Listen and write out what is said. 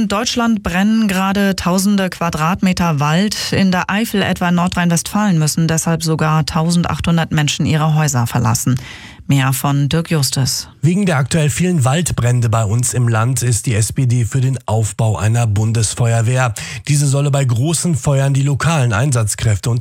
Deutschland brennen gerade tausende Quadratmeter Wald. In der Eifel, etwa in Nordrhein-Westfalen, müssen deshalb sogar 1800 Menschen ihre Häuser verlassen. Mehr von Dirk Justus. Wegen der aktuell vielen Waldbrände bei uns im Land ist die SPD für den Aufbau einer Bundesfeuerwehr. Diese solle bei großen Feuern die lokalen Einsatzkräfte